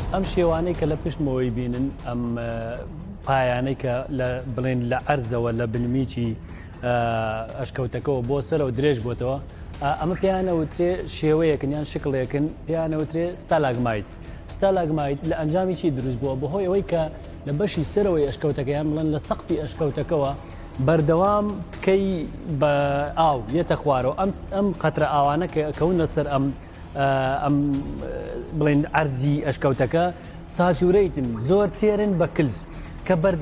ئەم شێوانەی کە لە پشتمەوەی بینن ئەم پایانەی کە بڵێن لە عەرزەوە لە بنمیکی ئەشکەوتەکەەوە بۆ سەرەوە درێژ بۆتەوە ئەمە پێیانەوترێ شێوەیەکن یان شکڵێکن پێیانەوترێ ستالاگمایت. ستالاگمایت لە ئەنجامی چی دروست بووە بەهۆی ئەوەی کە لە بەشی سەرەوەی ئەشکەوتەکەیان بڵێن لە سەقفی ئەشکەوتەکەەوە بەردەوام تکەی بە ئاو یەتە خوارەوە ئەم قەترە ئاوانە کەون لەسەر ئەم بڵێن عەرزی ئەشکەوتەکە ساتیورەیتن زۆر تێرن بە کلس کە